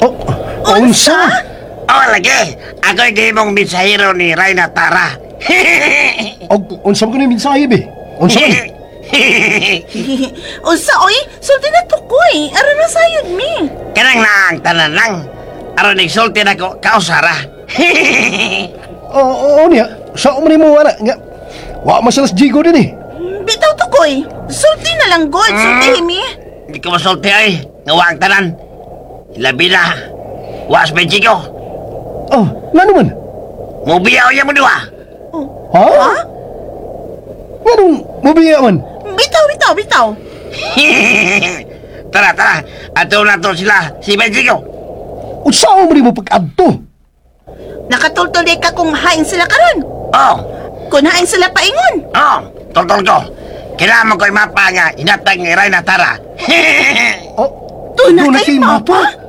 Oh, unsa? Oh, lagi. Ako'y gimong mensahero ni Rayna Tara. Og unsa ko ni mensahe be? Unsa man? Unsa oy? Sulti na tukoy. Aron na sayod mi. Kanang lang, tanan lang. Aron nagsulti na ko, kausara. Oo niya. Sa man mo wala nga. Wa masalas jigo din eh. Bitaw tukoy. Sulti na lang god. Sulti mi. Hindi ko masulti ay. Ngawang tanan. Ilabi na. Was ba chico? Oh, nga naman. Mubiyaw yan mo diwa. Ha? Ha? Nga nung mabiya man. Bitaw. Tara. Ato na to sila. Si Benjigo. Unsa mo mo pag-adto? Nakatultol di ka kung hain sila karon. Oh. Kung hain sila paingon. Oh. Toltol ko. Kailangan ko'y mapa nga. Inatag ni Rayna Tara. Oh, Doon na doon kay mapa.